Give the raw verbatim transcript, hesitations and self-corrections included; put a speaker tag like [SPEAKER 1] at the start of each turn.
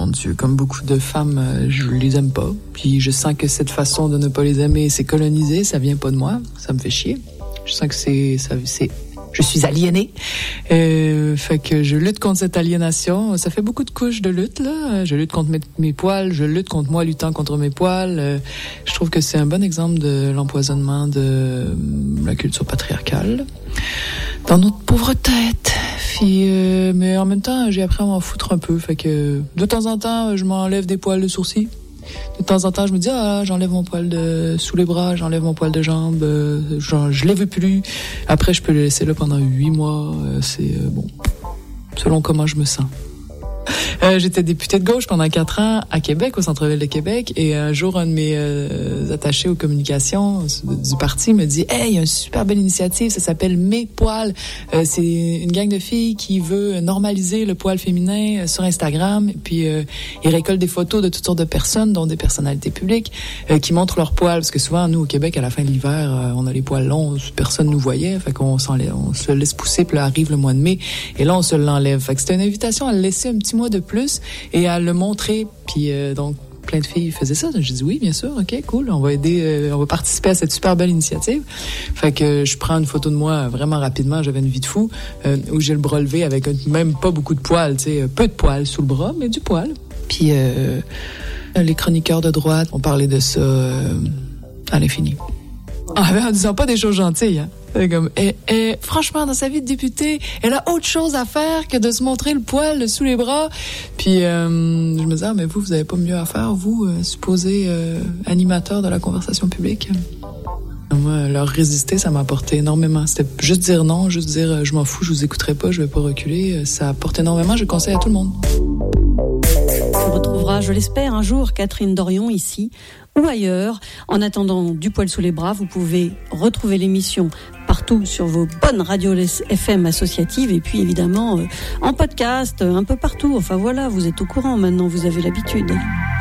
[SPEAKER 1] mon Dieu, comme beaucoup de femmes, je les aime pas. Puis je sens que cette façon de ne pas les aimer, c'est colonisé, ça vient pas de moi, ça me fait chier. Je sens que c'est, ça, c'est, je suis aliénée. Euh, fait que je lutte contre cette aliénation. Ça fait beaucoup de couches de lutte, là. Je lutte contre mes, mes poils, je lutte contre moi luttant contre mes poils. Euh, je trouve que c'est un bon exemple de l'empoisonnement de la culture patriarcale dans notre pauvre tête. Puis, euh, mais en même temps, j'ai appris à m'en foutre un peu. Fait que de temps en temps, je m'enlève des poils de sourcils. De temps en temps, je me dis, ah, j'enlève mon poil de sous les bras, j'enlève mon poil de jambe, euh, genre, je lève plus. Après, je peux le laisser là pendant huit mois. Euh, c'est euh, bon, selon comment je me sens. Euh, j'étais députée de gauche pendant quatre ans à Québec, au centre-ville de Québec, et un jour, un de mes euh, attachés aux communications du parti me dit « Hey, il y a une super belle initiative, ça s'appelle Mes poils. Euh, c'est une gang de filles qui veut normaliser le poil féminin euh, sur Instagram, et puis euh, ils récoltent des photos de toutes sortes de personnes, dont des personnalités publiques, euh, qui montrent leurs poils, parce que souvent, nous, au Québec, à la fin de l'hiver, euh, on a les poils longs, personne nous voyait, fait qu'on s'en, on se laisse pousser, puis là arrive le mois de mai, et là, on se l'enlève. Fait que c'était une invitation à le laisser un petit mois de plus et à le montrer. Puis euh, donc plein de filles faisaient ça. J'ai dit oui, bien sûr, ok, cool, on va aider, euh, on va participer à cette super belle initiative. Fait que je prends une photo de moi vraiment rapidement. J'avais une vie de fou euh, où j'ai le bras levé avec un, même pas beaucoup de poils, tu sais, peu de poils sous le bras, mais du poil. Puis euh, les chroniqueurs de droite ont parlé de ça euh, à l'infini. Ah, en disant pas des choses gentilles, hein. C'est comme, et, et, franchement, dans sa vie de députée, elle a autre chose à faire que de se montrer le poil sous les bras. Puis, euh, je me disais, ah, mais vous, vous avez pas mieux à faire, vous, euh, supposé euh, animateur de la conversation publique. Moi, leur résister, ça m'a apporté énormément. C'était juste dire non, juste dire, euh, je m'en fous, je vous écouterai pas, je vais pas reculer. Ça apporte énormément, je conseille à tout le monde.
[SPEAKER 2] On retrouvera, je l'espère, un jour Catherine Dorion ici ou ailleurs. En attendant du poil sous les bras, vous pouvez retrouver l'émission partout sur vos bonnes radios F M associatives et puis évidemment euh, en podcast, un peu partout. Enfin voilà, vous êtes au courant maintenant, vous avez l'habitude.